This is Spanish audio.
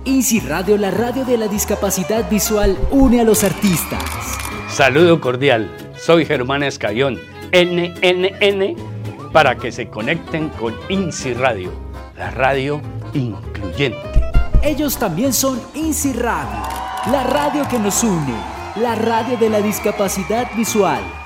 INSI Radio, la radio de la discapacidad visual, une a los artistas. Saludo cordial, soy Germán Escayón, NNN, para que se conecten con INSI Radio, la radio incluyente. Ellos también son INSI Radio, la radio que nos une, la radio de la discapacidad visual.